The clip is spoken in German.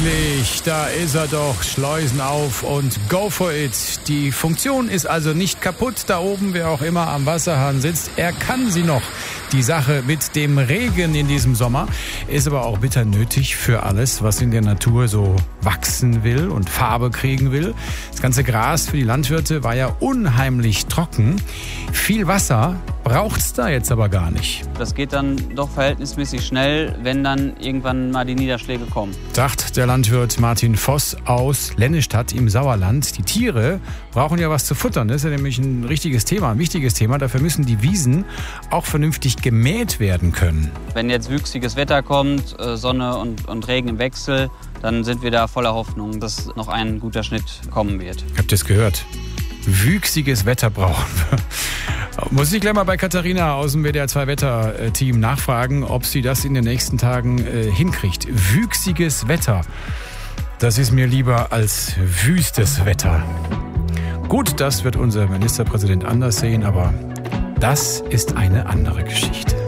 Endlich, da ist er doch, Schleusen auf und go for it. Die Funktion ist also nicht kaputt, da oben, wer auch immer am Wasserhahn sitzt, er kann sie noch. Die Sache mit dem Regen in diesem Sommer ist aber auch bitter nötig für alles, was in der Natur so wachsen will und Farbe kriegen will. Das ganze Gras für die Landwirte war ja unheimlich trocken. Viel Wasser braucht's da jetzt aber gar nicht. Das geht dann doch verhältnismäßig schnell, wenn dann irgendwann mal die Niederschläge kommen. Sagt der Landwirt Martin Voss aus Lennestadt im Sauerland. Die Tiere brauchen ja was zu futtern. Das ist ja nämlich ein richtiges Thema, ein wichtiges Thema. Dafür müssen die Wiesen auch vernünftig gemäht werden können. Wenn jetzt wüchsiges Wetter kommt, Sonne und Regen im Wechsel, dann sind wir da voller Hoffnung, dass noch ein guter Schnitt kommen wird. Habt ihr es gehört? Wüchsiges Wetter brauchen wir. Muss ich gleich mal bei Katharina aus dem WDR 2 Wetter-Team nachfragen, ob sie das in den nächsten Tagen hinkriegt. Wüchsiges Wetter, das ist mir lieber als wüstes Wetter. Gut, das wird unser Ministerpräsident anders sehen, aber das ist eine andere Geschichte.